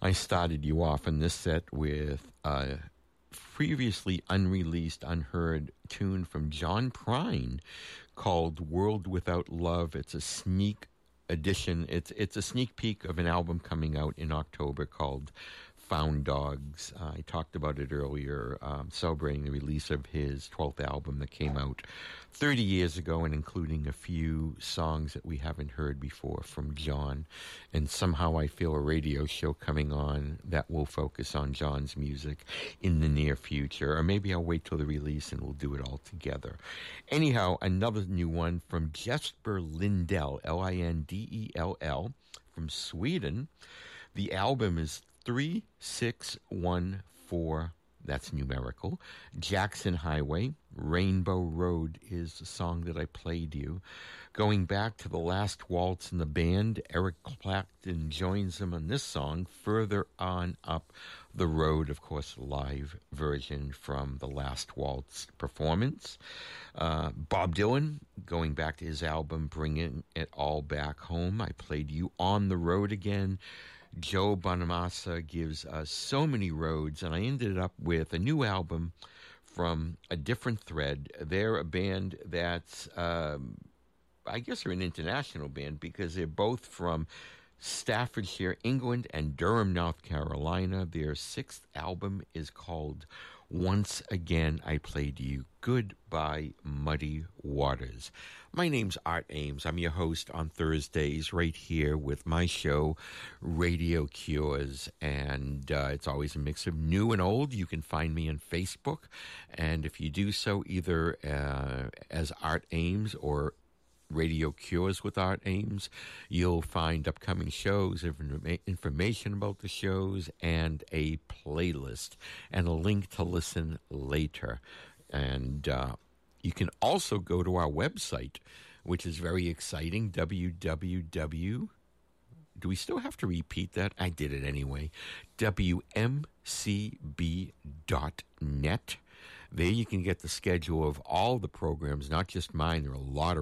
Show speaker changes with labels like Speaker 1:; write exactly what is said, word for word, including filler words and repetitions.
Speaker 1: I started you off in this set with a previously unreleased, unheard tune from John Prine called World Without Love. It's a sneak edition. It's it's a sneak peek of an album coming out in October called Found Dogs. Uh, I talked about it earlier, um, celebrating the release of his twelfth album that came out thirty years ago, and including a few songs that we haven't heard before from John. And somehow I feel a radio show coming on that will focus on John's music in the near future. Or maybe I'll wait till the release and we'll do it all together. Anyhow, another new one from Jesper Lindell, L I N D E L L, from Sweden. The album is three six one four, that's numerical. Jackson Highway. Rainbow Road is the song that I played you. Going back to the last waltz in the band, Eric Clapton joins them on this song, Further On Up the Road, of course, live version from the last waltz performance. Uh, Bob Dylan, going back to his album, Bringing It All Back Home. I played you On the Road Again. Joe Bonamassa gives us So Many Roads, and I ended up with a new album from A Different Thread. They're a band that's, um, I guess they're an international band because they're both from Staffordshire, England, and Durham, North Carolina. Their sixth album is called Once Again I Played You, Goodbye Muddy Waters. My name's Art Ames. I'm your host on Thursdays right here with my show, Radio Cures. And uh, it's always a mix of new and old. You can find me on Facebook. And if you do so either uh, as Art Ames or Radio Cures with Art Ames, you'll find upcoming shows, information about the shows, and a playlist, and a link to listen later. And uh, you can also go to our website, which is very exciting, w w w. Do we still have to repeat that? I did it anyway. w m c b dot net. There you can get the schedule of all the programs, not just mine. There are a lot of